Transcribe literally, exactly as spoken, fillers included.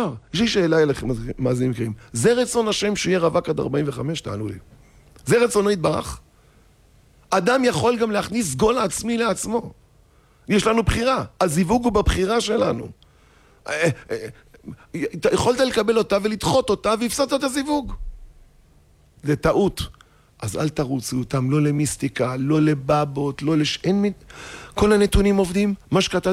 אפשר. יש לי שאלה אליכם, מאזינים יקרים. זה רצון השם שיהיה רווק עד ארבעים וחמש? תענו לי. זה רצונו יתברך? אדם יכול גם להכניס גול עצמי לעצמו. יש לנו בחירה. הזיווג הוא בבחירה שלנו. יכולת לקבל אותה ולדחות אותה והפסדת את הזיווג. זה טעות. אז אל תרוצו אותם, לא למיסטיקה, לא לבבות, לא לש... אין... כל הנתונים עובדים, מה שכתב